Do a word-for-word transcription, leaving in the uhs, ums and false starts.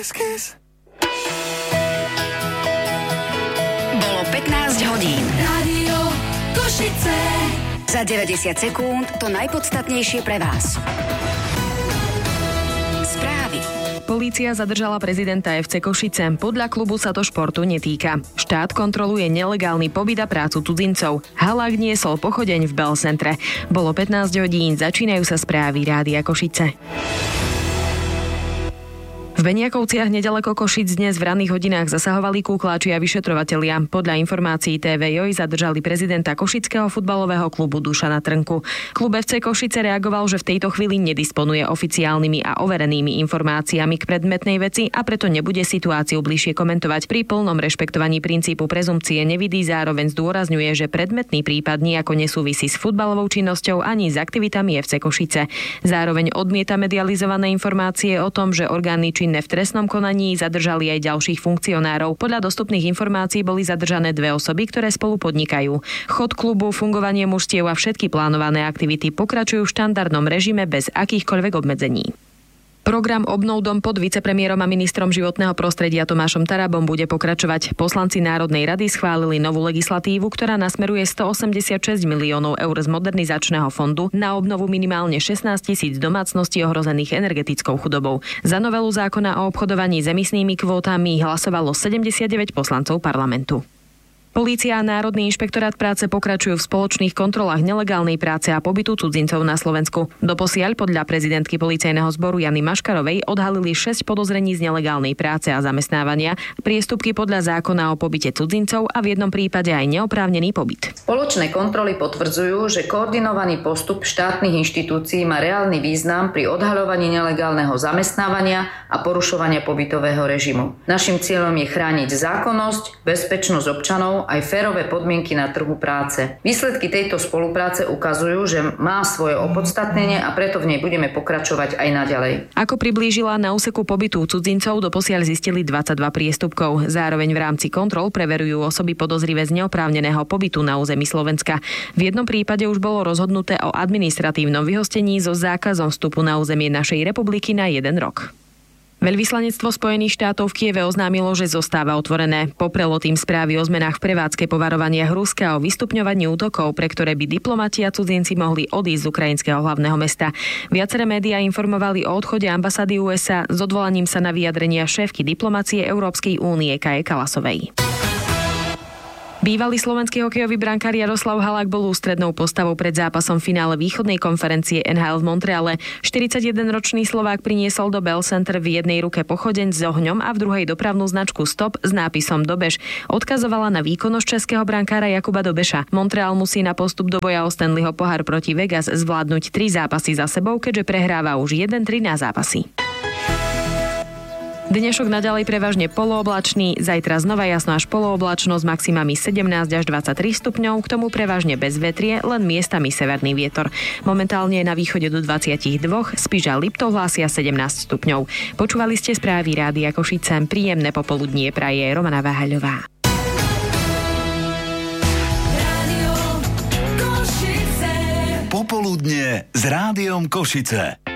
Kiss, kiss. Bolo pätnásť hodín. Rádio Košice. Za deväťdesiat sekúnd to najpodstatnejšie pre vás. Správy. Polícia zadržala prezidenta ef cé Košice. Podľa klubu sa to športu netýka. Štát kontroluje nelegálny pobyt a prácu cudzincov. Halák niesol pochodeň v Belcentre. Bolo pätnásť hodín, začínajú sa správy Rádia Košice. V Beniakovciach nedaleko Košic dnes v ranných hodinách zasahovali kúkláči a vyšetrovatelia. Podľa informácií té vé Joj zadržali prezidenta košického futbalového klubu Dušana Trnku. Klub ef cé Košice reagoval, že v tejto chvíli nedisponuje oficiálnymi a overenými informáciami k predmetnej veci a preto nebude situáciu bližšie komentovať. Pri plnom rešpektovaní princípu prezumpcie nevidí, zároveň zdôrazňuje, že predmetný prípad nijako nesúvisí s futbalovou činnosťou ani s aktivitami ef cé Košice. Zároveň odmieta medializované informácie o tom, že orgány či v trestnom konaní zadržali aj ďalších funkcionárov. Podľa dostupných informácií boli zadržané dve osoby, ktoré spolu podnikajú. Chod klubu, fungovanie mužstiev a všetky plánované aktivity pokračujú v štandardnom režime bez akýchkoľvek obmedzení. Program Obnov dom pod vicepremiérom a ministrom životného prostredia Tomášom Tarabom bude pokračovať. Poslanci Národnej rady schválili novú legislatívu, ktorá nasmeruje stoosemdesiatšesť miliónov eur z modernizačného fondu na obnovu minimálne šestnásť tisíc domácností ohrozených energetickou chudobou. Za novelu zákona o obchodovaní s emisnými kvótami hlasovalo sedemdesiatdeväť poslancov parlamentu. Polícia a Národný inšpektorát práce pokračujú v spoločných kontrolách nelegálnej práce a pobytu cudzincov na Slovensku. Doposiaľ podľa prezidentky policajného zboru Jany Maškarovej odhalili šesť podozrení z nelegálnej práce a zamestnávania, priestupky podľa zákona o pobyte cudzincov a v jednom prípade aj neoprávnený pobyt. Spoločné kontroly potvrdzujú, že koordinovaný postup štátnych inštitúcií má reálny význam pri odhaľovaní nelegálneho zamestnávania a porušovania pobytového režimu. Naším cieľom je chrániť zákonnosť, bezpečnosť občanov aj férové podmienky na trhu práce. Výsledky tejto spolupráce ukazujú, že má svoje opodstatnenie a preto v nej budeme pokračovať aj naďalej. Ako priblížila, na úseku pobytu cudzincov doposiaľ zistili dvadsaťdva priestupkov. Zároveň v rámci kontrol preverujú osoby podozrivé z neoprávneného pobytu na území Slovenska. V jednom prípade už bolo rozhodnuté o administratívnom vyhostení so zákazom vstupu na územie našej republiky na jeden rok. Veľvyslanectvo Spojených štátov v Kieve oznámilo, že zostáva otvorené. Poprelo tým správy o zmenách v prevádzke po varovaniach Ruska o vystupňovaní útokov, pre ktoré by diplomati a cudzinci mohli odísť z ukrajinského hlavného mesta. Viaceré médiá informovali o odchode ambasády ú es á s odvolaním sa na vyjadrenia šéfky diplomacie Európskej únie Kaje Kallasovej. Bývalý slovenský hokejový brankár Jaroslav Halák bol ústrednou postavou pred zápasom v finále východnej konferencie en há el v Montreale. štyridsaťjedenročný Slovák priniesol do Belcentre v jednej ruke pochodeň s ohňom a v druhej dopravnú značku Stop s nápisom Dobež. Odkazovala na výkonnosť českého brankára Jakuba Dobeša. Montreal musí na postup do boja o Stanleyho pohár proti Vegas zvládnuť tri zápasy za sebou, keďže prehráva už jeden tri na zápasy. Dnešok naďalej prevažne polooblačný, zajtra znova jasno až polooblačno s maximami sedemnásť až dvadsaťtri stupňov, k tomu prevažne bez vetrie, len miestami severný vietor. Momentálne je na východe do dvadsaťdva, Spiš a Liptov hlásia sedemnásť stupňov. Počúvali ste správy Rádia Košice, príjemné popoludnie praje Romana Váhaľová. Popoludnie s Rádiom Košice.